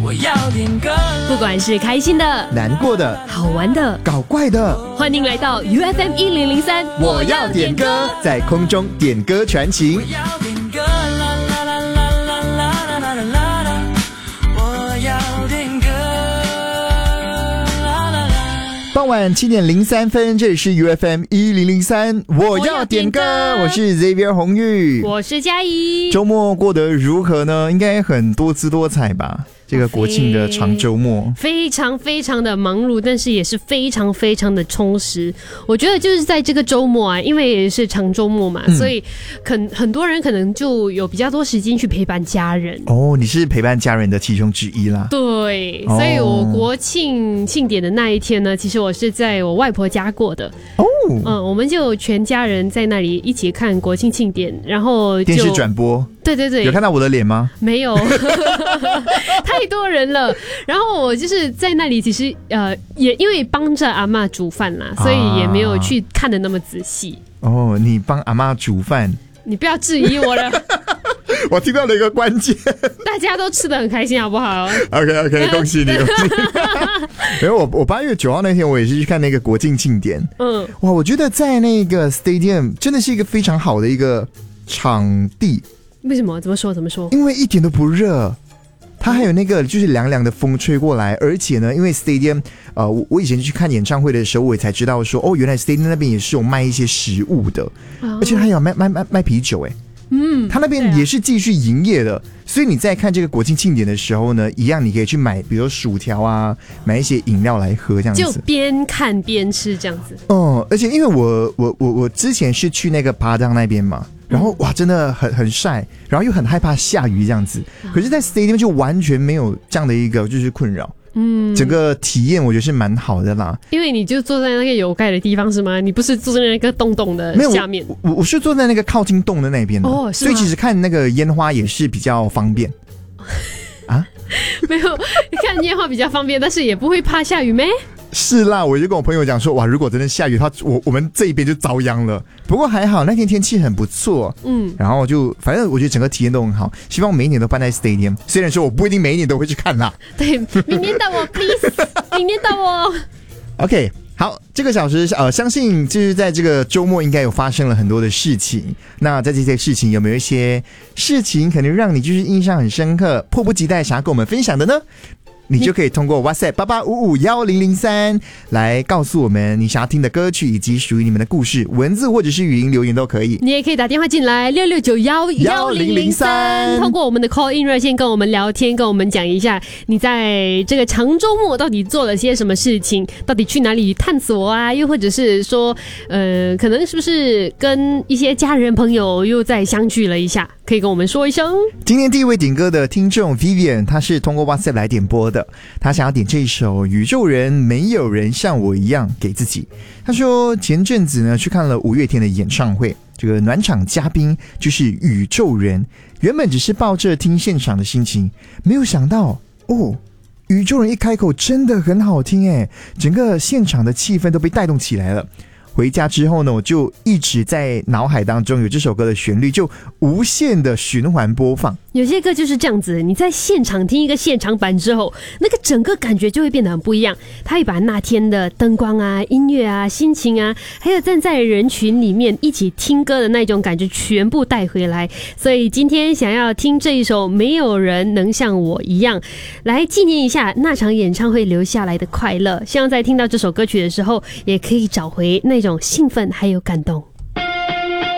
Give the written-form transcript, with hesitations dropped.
我要点歌， 不管是开心的、 难过的、 好玩的、 搞怪的， 欢迎来到 UFM 1003， 我要点歌，在空中点歌传情。 我要点歌，啦啦啦啦啦啦啦啦啦啦，我要点歌，啦啦啦。 傍晚7点03分，这里是 UFM 1003，我要点歌，我是 Xavier 红玉， 我是嘉怡。 周末过得如何呢？应该很多姿多彩吧？这个国庆的长周末非常非常的忙碌，但是也是非常非常的充实。我觉得就是在这个周末啊，因为也是长周末嘛，所以很多人可能就有比较多时间去陪伴家人。 哦，你是陪伴家人的其中之一啦。 对，所以我国庆庆典的那一天呢，其实我是在我外婆家过的。 哦， 我们就全家人在那里一起看国庆庆典，然后就电视转播。 对对对， 有看到我的脸吗？ 没有，太多人了。然后我就是在那里，其实也因为帮着阿嬷煮饭啦，所以也没有去看得那么仔细。 哦，你帮阿嬷煮饭， 你不要质疑我了。 我听到了一个关键， 大家都吃得很开心，好不好 ？OK， 恭喜你，恭喜你！因为我8月9号那天，我也是去看那个国庆庆典。哇，我觉得在那个 Stadium 真的是一个非常好的一个场地。 为什么？怎么说？ 因为一点都不热，它还有那个就是凉凉的风吹过来，而且呢，因为 Stadium，我以前去看演唱会的时候，我也才知道说，哦，原来 Stadium 那边也是有卖一些食物的，而且还有卖啤酒，他那边也是继续营业的，所以你在看这个国庆庆典的时候呢，一样你可以去买，比如说薯条啊，买一些饮料来喝，这样子， 就边看边吃这样子。 而且因为我之前是去那个巴当那边嘛。然后哇，真的很晒，然后又很害怕下雨这样子。可是，在 Stadium 就完全没有这样的一个就是困扰。整个体验我觉得是蛮好的啦。 因为你就坐在那个有盖的地方是吗？你不是坐在那个洞的下面？ 我是坐在那个靠近洞的那边的。 哦，是吗？ 所以其实看那个烟花也是比较方便。啊？ 没有，看烟花比较方便，但是也不会怕下雨咩？ 是啦，我就跟我朋友讲说，哇，如果真的下雨，我们这一边就遭殃了。不过还好，那天天气很不错，然后就反正我觉得整个体验都很好。希望每一年都办在 Stadium， 虽然说我不一定每一年都会去看啦。 对，明年到我 ，please， 明年到我。 OK， 好，这个小时相信就是在这个周末应该有发生了很多的事情。那在这些事情有没有一些事情可能让你就是印象很深刻，迫不及待想要跟我们分享的呢？你就可以通过 WhatsApp 88551003来告诉我们你想要听的歌曲以及属于你们的故事，文字或者是语音留言都可以。 你也可以打电话进来66911003，通过我们的 call in 热线跟我们聊天，跟我们讲一下你在这个长周末到底做了些什么事情，到底去哪里探索啊，又或者是说可能是不是跟一些家人朋友又再相聚了一下，可以跟我们说一声。 今天第一位点歌的听众 Vivian， 他是通过 WhatsApp 来点播的，他想要点这一首宇宙人没有人像我一样给自己。他说前阵子呢去看了5月天的演唱会，这个暖场嘉宾就是宇宙人，原本只是抱着听现场的心情，没有想到宇宙人一开口真的很好听整个现场的气氛都被带动起来了。回家之后呢，我就一直在脑海当中有这首歌的旋律，就无限的循环播放。 有些歌就是这样子，你在现场听一个现场版之后，那个整个感觉就会变得很不一样。他会把那天的灯光啊、音乐啊、心情啊，还有站在人群里面一起听歌的那种感觉全部带回来。所以今天想要听这一首《没有人能像我一样》，来纪念一下那场演唱会留下来的快乐。希望在听到这首歌曲的时候，也可以找回那种兴奋还有感动。